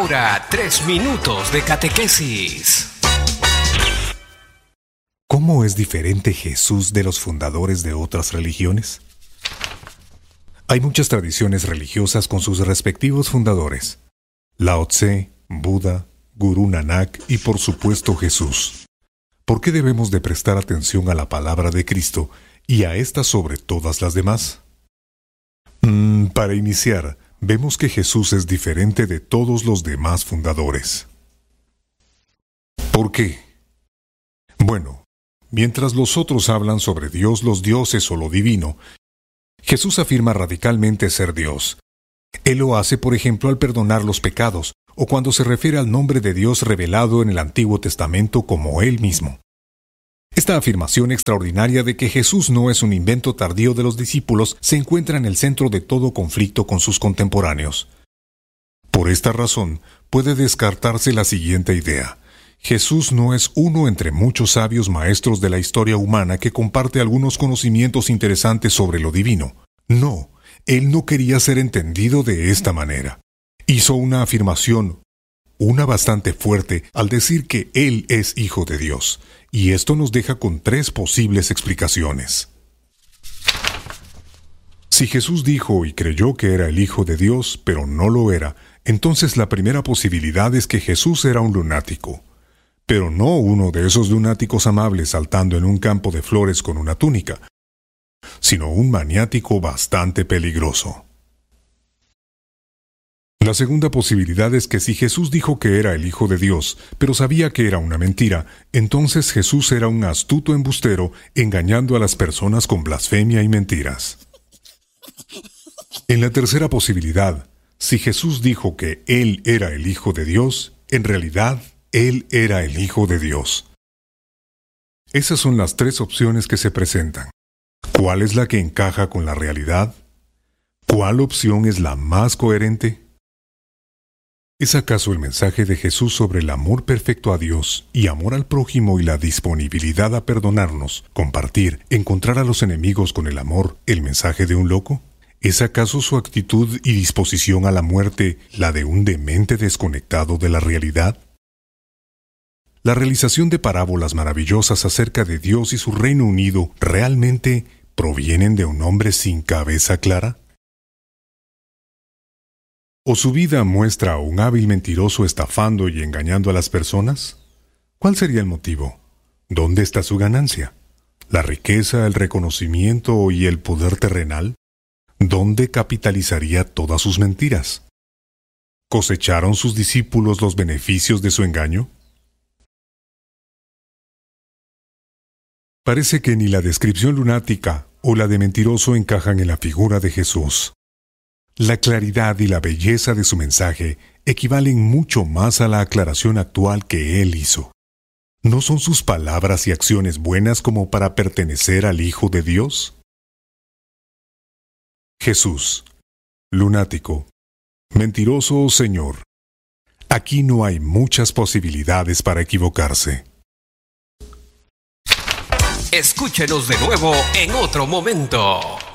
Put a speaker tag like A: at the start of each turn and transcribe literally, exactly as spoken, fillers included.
A: ahora tres minutos de catequesis.
B: ¿Cómo es diferente Jesús de los fundadores de otras religiones? Hay muchas tradiciones religiosas con sus respectivos fundadores: Lao Tse, Buda, Gurú Nanak y por supuesto Jesús. ¿Por qué debemos de prestar atención a la palabra de Cristo y a esta sobre todas las demás? Mm, para iniciar, vemos que Jesús es diferente de todos los demás fundadores. ¿Por qué? Bueno, mientras los otros hablan sobre Dios, los dioses o lo divino, Jesús afirma radicalmente ser Dios. Él lo hace, por ejemplo, al perdonar los pecados, o cuando se refiere al nombre de Dios revelado en el Antiguo Testamento como Él mismo. Esta afirmación extraordinaria de que Jesús no es un invento tardío de los discípulos se encuentra en el centro de todo conflicto con sus contemporáneos. Por esta razón, puede descartarse la siguiente idea: Jesús no es uno entre muchos sabios maestros de la historia humana que comparte algunos conocimientos interesantes sobre lo divino. No, Él no quería ser entendido de esta manera. Hizo una afirmación, una bastante fuerte, al decir que Él es Hijo de Dios, y esto nos deja con tres posibles explicaciones. Si Jesús dijo y creyó que era el Hijo de Dios, pero no lo era, entonces la primera posibilidad es que Jesús era un lunático. Pero no uno de esos lunáticos amables saltando en un campo de flores con una túnica, sino un maniático bastante peligroso. La segunda posibilidad es que si Jesús dijo que era el Hijo de Dios, pero sabía que era una mentira, entonces Jesús era un astuto embustero engañando a las personas con blasfemia y mentiras. En la tercera posibilidad, si Jesús dijo que Él era el Hijo de Dios, en realidad Él era el Hijo de Dios. Esas son las tres opciones que se presentan. ¿Cuál es la que encaja con la realidad? ¿Cuál opción es la más coherente? ¿Es acaso el mensaje de Jesús sobre el amor perfecto a Dios y amor al prójimo y la disponibilidad a perdonarnos, compartir, encontrar a los enemigos con el amor, el mensaje de un loco? ¿Es acaso su actitud y disposición a la muerte la de un demente desconectado de la realidad? ¿La realización de parábolas maravillosas acerca de Dios y su reino unido realmente provienen de un hombre sin cabeza clara? ¿O su vida muestra a un hábil mentiroso estafando y engañando a las personas? ¿Cuál sería el motivo? ¿Dónde está su ganancia? ¿La riqueza, el reconocimiento y el poder terrenal? ¿Dónde capitalizaría todas sus mentiras? ¿Cosecharon sus discípulos los beneficios de su engaño? Parece que ni la descripción lunática o la de mentiroso encajan en la figura de Jesús. La claridad y la belleza de su mensaje equivalen mucho más a la aclaración actual que él hizo. ¿No son sus palabras y acciones buenas como para pertenecer al Hijo de Dios? Jesús, lunático, mentiroso o Señor. Aquí no hay muchas posibilidades para equivocarse.
A: Escúchenos de nuevo en otro momento.